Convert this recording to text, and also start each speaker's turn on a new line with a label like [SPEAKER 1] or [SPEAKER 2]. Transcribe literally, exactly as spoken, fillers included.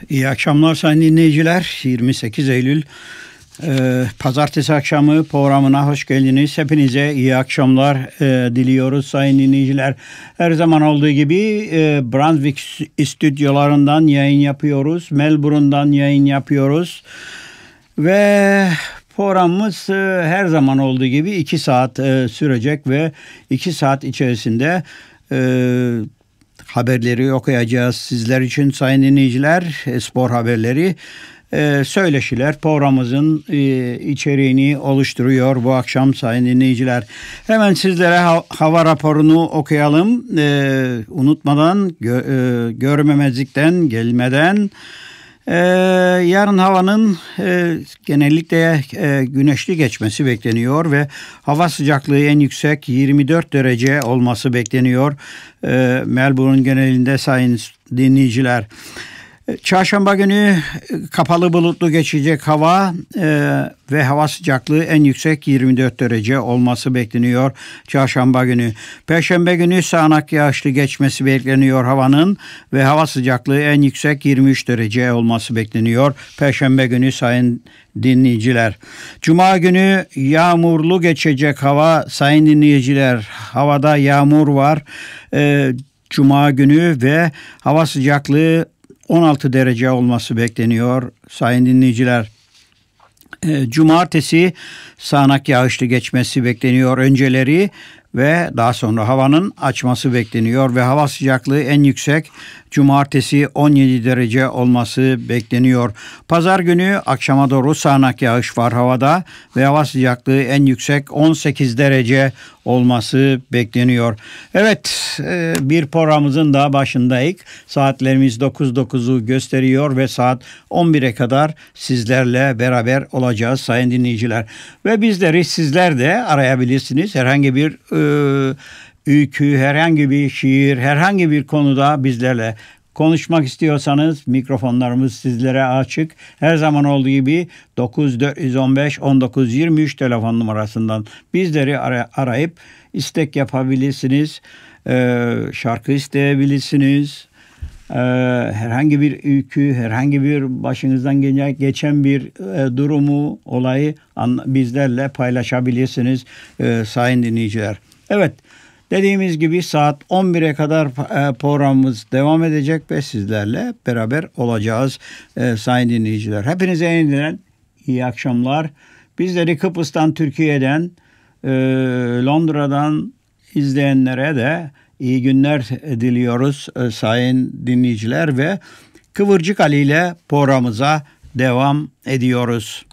[SPEAKER 1] İyi akşamlar sayın dinleyiciler. yirmi sekiz Eylül e, Pazartesi akşamı programına hoş geldiniz. Hepinize iyi akşamlar e, diliyoruz sayın dinleyiciler. Her zaman olduğu gibi e, Brunswick stüdyolarından yayın yapıyoruz. Melbourne'dan yayın yapıyoruz. Ve programımız e, her zaman olduğu gibi iki saat e, sürecek ve iki saat içerisinde e, haberleri okuyacağız sizler için sayın dinleyiciler, spor haberleri, e, söyleşiler programımızın e, içeriğini oluşturuyor bu akşam sayın dinleyiciler. Hemen sizlere ha- hava raporunu okuyalım. E, unutmadan, gö- e, görmemezlikten, gelmeden. Ee, yarın havanın e, genellikle e, güneşli geçmesi bekleniyor ve hava sıcaklığı en yüksek yirmi dört derece olması bekleniyor. Ee, Melbourne genelinde sayın dinleyiciler. Çarşamba günü kapalı bulutlu geçecek hava e, ve hava sıcaklığı en yüksek yirmi dört derece olması bekleniyor çarşamba günü. Perşembe günü sağanak yağışlı geçmesi bekleniyor havanın ve hava sıcaklığı en yüksek yirmi üç derece olması bekleniyor Perşembe günü sayın dinleyiciler. Cuma günü yağmurlu geçecek hava sayın dinleyiciler. Havada yağmur var e, Cuma günü ve hava sıcaklığı on altı derece olması bekleniyor sayın dinleyiciler. E, Cumartesi sağanak yağışlı geçmesi bekleniyor önceleri ve daha sonra havanın açması bekleniyor ve hava sıcaklığı en yüksek Cumartesi on yedi derece olması bekleniyor. Pazar günü akşama doğru sağanak yağış var havada ve hava sıcaklığı en yüksek on sekiz derece olması bekleniyor. Evet, bir programımızın daha başındayız. Saatlerimiz dokuz dokuzu gösteriyor ve saat on bire kadar sizlerle beraber olacağız sayın dinleyiciler. Ve bizleri sizler de arayabilirsiniz. Herhangi bir e, öykü, herhangi bir şiir, herhangi bir konuda bizlerle konuşmak istiyorsanız mikrofonlarımız sizlere açık. Her zaman olduğu gibi dokuz dört on beş on dokuz yirmi üç telefon numarasından bizleri arayıp istek yapabilirsiniz. Ee, şarkı isteyebilirsiniz. Ee, herhangi bir öykü, herhangi bir başınızdan geçen bir e, durumu, olayı bizlerle paylaşabilirsiniz e, sayın dinleyiciler. Evet. Dediğimiz gibi saat on bire kadar programımız devam edecek ve sizlerle beraber olacağız e, sayın dinleyiciler. Hepinize yeniden iyi akşamlar. Bizleri Kıbrıs'tan, Türkiye'den, e, Londra'dan izleyenlere de iyi günler diliyoruz e, sayın dinleyiciler ve Kıvırcık Ali ile programımıza devam ediyoruz.